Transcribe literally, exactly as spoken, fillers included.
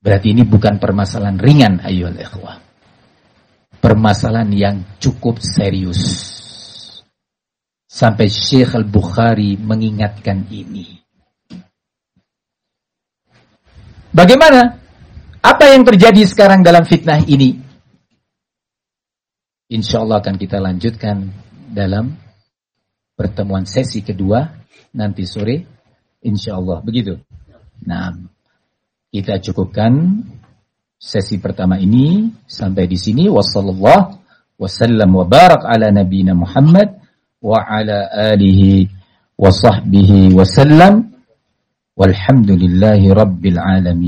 Berarti ini bukan permasalahan ringan, ayyuhal ikhwah. Permasalahan yang cukup serius. Sampai Syekh Al-Bukhari mengingatkan ini. Bagaimana? Apa yang terjadi sekarang dalam fitnah ini? Insyaallah akan kita lanjutkan dalam pertemuan sesi kedua nanti sore. Insyaallah begitu. Nah, kita cukupkan sesi pertama ini sampai di sini. Wassallallahu wasallam wa barak ala nabiyina Muhammad wa ala alihi wa sahbihi wasallam. Walhamdulillahi rabbil alamin.